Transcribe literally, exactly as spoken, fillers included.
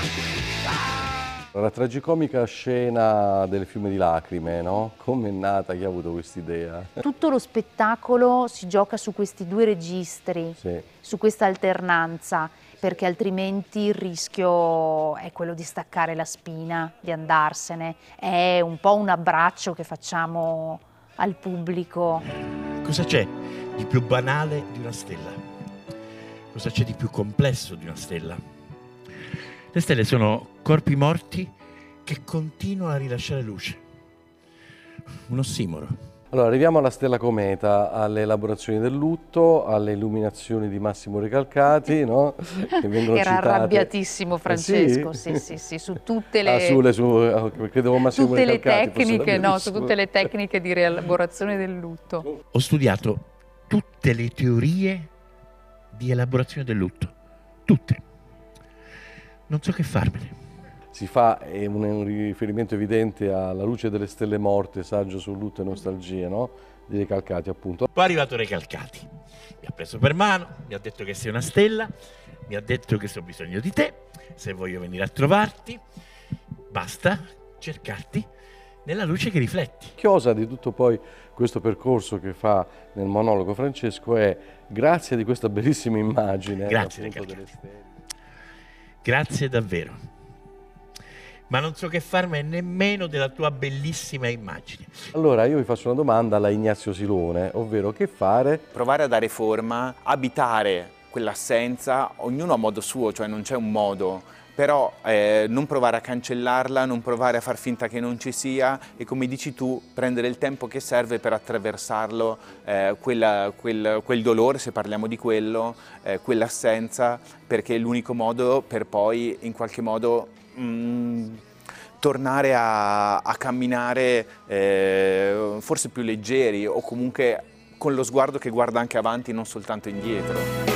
La tragicomica scena del fiume di lacrime, no? Come è nata? Chi ha avuto quest'idea? Tutto lo spettacolo si gioca su questi due registri, Sì. su questa alternanza, perché altrimenti il rischio è quello di staccare la spina, di andarsene. È un po' un abbraccio che facciamo al pubblico. Cosa c'è di più banale di una stella? Cosa c'è di più complesso di una stella? Le stelle sono corpi morti che continuano a rilasciare luce. Un ossimoro. Allora, arriviamo alla Stella Cometa, alle elaborazioni del lutto, alle illuminazioni di Massimo Recalcati, no? Che vengono Era citate. arrabbiatissimo Francesco, Eh sì, sì, sì, su tutte le, ah, sulle, su, credevo Massimo tutte le Recalcati fosse tecniche, no, su bellissimo. tutte le tecniche di rielaborazione del lutto. Ho studiato tutte le teorie di elaborazione del lutto. Tutte. Non so che farmene. Si fa eh, un, un riferimento evidente alla luce delle stelle morte, saggio su lutto e nostalgia, no? Di Recalcati, appunto. Poi è arrivato Recalcati, mi ha preso per mano, mi ha detto che sei una stella, mi ha detto che se ho bisogno di te, se voglio venire a trovarti, basta cercarti nella luce che rifletti. Chiosa di tutto poi questo percorso che fa nel monologo Francesco è grazie di questa bellissima immagine. Grazie, appunto, Recalcati. delle stelle. Grazie davvero. Ma non so che farmene nemmeno della tua bellissima immagine. Allora io vi faccio una domanda alla Ignazio Silone, ovvero che fare? Provare a dare forma, abitare quell'assenza, ognuno a modo suo, cioè non c'è un modo, però eh, non provare a cancellarla, non provare a far finta che non ci sia e, come dici tu, prendere il tempo che serve per attraversarlo, eh, quella, quel, quel dolore, se parliamo di quello, eh, quell'assenza, perché è l'unico modo per poi in qualche modo mh, tornare a, a camminare eh, forse più leggeri o comunque con lo sguardo che guarda anche avanti, non soltanto indietro.